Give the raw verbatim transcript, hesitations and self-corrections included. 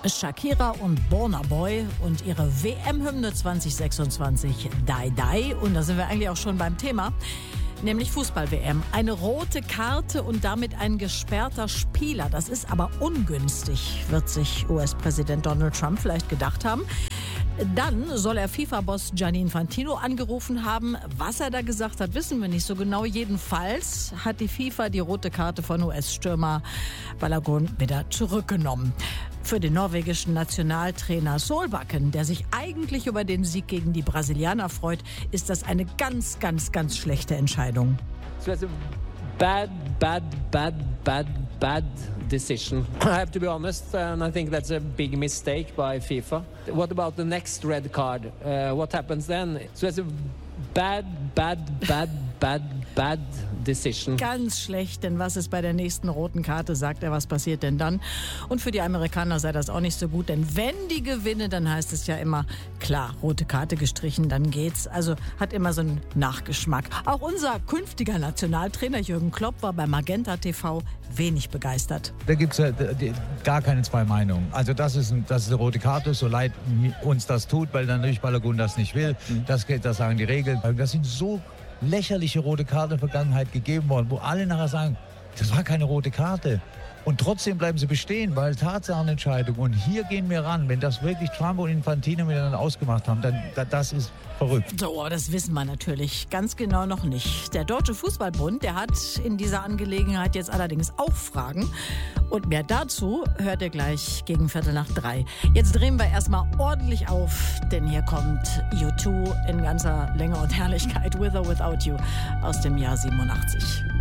Shakira und Burna Boy und ihre W M-Hymne zwanzig sechsundzwanzig, Die Die. Und da sind wir eigentlich auch schon beim Thema, nämlich Fußball-W M. Eine rote Karte und damit ein gesperrter Spieler. Das ist aber ungünstig, wird sich U S-Präsident Donald Trump vielleicht gedacht haben. Dann soll er FIFA-Boss Gianni Infantino angerufen haben. Was er da gesagt hat, wissen wir nicht so genau. Jedenfalls hat die FIFA die rote Karte von U S-Stürmer Balogun wieder zurückgenommen. Für den norwegischen Nationaltrainer Solbakken, der sich eigentlich über den Sieg gegen die Brasilianer freut, ist das eine ganz, ganz, ganz schlechte Entscheidung. So it's a bad, bad, bad, bad, bad decision. I have to be honest, and I think that's a big mistake by FIFA. What about the next red card? Uh, what happens then? So it's a bad, bad, bad, bad, bad decision. Ganz schlecht, denn was ist bei der nächsten roten Karte, sagt er, was passiert denn dann? Und für die Amerikaner sei das auch nicht so gut, denn wenn die gewinnen, dann heißt es ja immer, klar, rote Karte gestrichen, dann geht's. Also hat immer so einen Nachgeschmack. Auch unser künftiger Nationaltrainer Jürgen Klopp war bei Magenta T V wenig begeistert. Da gibt es ja gar keine zwei Meinungen. Also das ist, ein, das ist eine rote Karte, so leid uns das tut, weil dann natürlich Balogun das nicht will. Das, das sagen die Regeln. Das sind so lächerliche rote Karten in der Vergangenheit gegeben worden, wo alle nachher sagen, das war keine rote Karte. Und trotzdem bleiben sie bestehen, weil Tatsachenentscheidung. Und hier gehen wir ran. Wenn das wirklich Trump und Infantino miteinander ausgemacht haben, dann das ist verrückt. So, das wissen wir natürlich ganz genau noch nicht. Der Deutsche Fußballbund, der hat in dieser Angelegenheit jetzt allerdings auch Fragen. Und mehr dazu hört ihr gleich gegen Viertel nach drei. Jetzt drehen wir erstmal ordentlich auf, denn hier kommt U zwei in ganzer Länge und Herrlichkeit, With or Without You, aus dem Jahr siebenundachtzig.